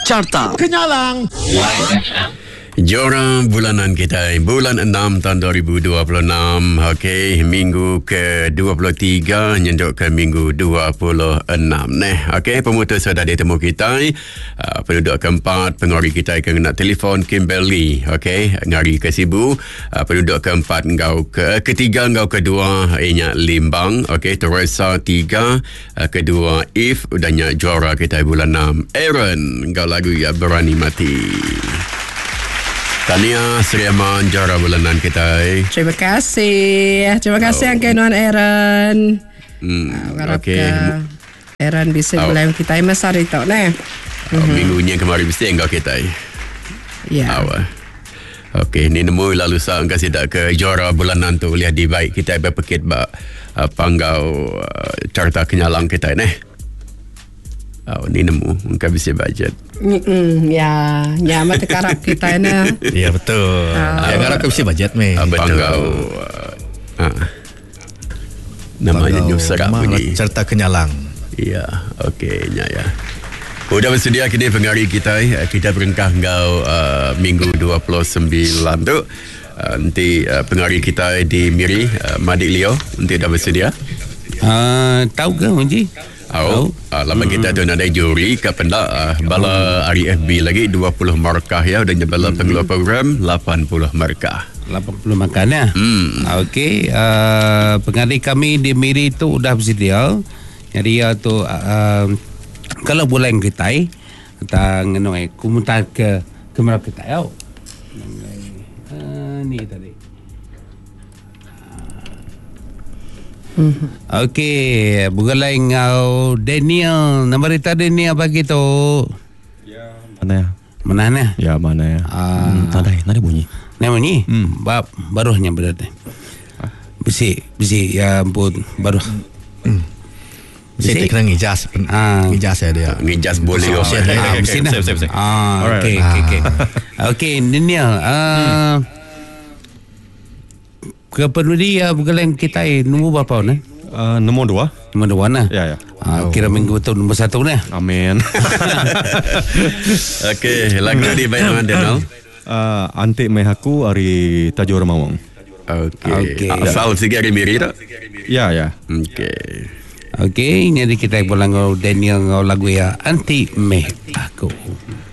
Carta Kenyalang. Jora bulanan kita bulan 6 tahun 2026. Okey, minggu ke-23 nyenduk ke minggu 26 Okey, pemutus sudah ditemu kita. Penduduk keempat pengori kita kena telefon Kimberly. Okey, ngari ke Sibu. Penduduk keempat ketiga kedua ianya Limbang. Okey, Teresa 3, kedua If udahnya juara kita bulan 6 Aaron engkau lagu ya berani mati. Tahniah Sri Aman juara bulanan kita. Terima kasih Angka Nuan Aaron. Okey. Aaron bisa bulan kita masar itu nah. Minggunya kemarin mesti engkau kita. Ya. Okey, ni nemu lalu sang kasih tak ke juara bulanan tu lihat di baik kita berpekit panggau carta kenyalang kita ni nemu engkau bisa budget. Ya mata karap kita ni. Ya betul. Ya karap bisa budget meh. Panggau namanya Nusra bunyi carta kenyalang. Ya, okey ya. Sudah bersedia kini pengari kita. Kita berengkah engkau minggu 29 tu. Nanti pengari kita di Miri, Madik Leo. Nanti dah bersedia. Tahu ke Munji? Lama kita tu ada juri ke pendak bala hari FB lagi 20 markah ya. Dan bala pengeluar program 80 markah. 80 makan ya. Okey, pengadil kami di Miri tu dah bersedia. Jadi tu kalau bulan kita tang kumuntar ke kemerap kita ni tadi. Okey, bugalai ngau Daniel, nombor itu Daniel bagi tu. Ya, mana ya? Mana ya? Ya, mana ya? Nada bunyi. Nada bunyi? Bab baruhnya berarti. Bisi ya ampun baru. Saya kena ngijas. Ngijas saya dia. Ngijas boleh. Mesti nak. Okey. Okey, Daniel. Kepenudi bukan kita nombor berapa ni? Nombor 2. Nombor 2 nah. Ya. Kira minggu tu nombor 1 nah. Amin. Okey, lagu di bayangan Daniel. Antik mehaku hari Tajur Mawang. Okey. Asal sikit hari Miri tak? Ya. Okey, jadi kita pulang Daniel lagu ya Antik Meh Aku.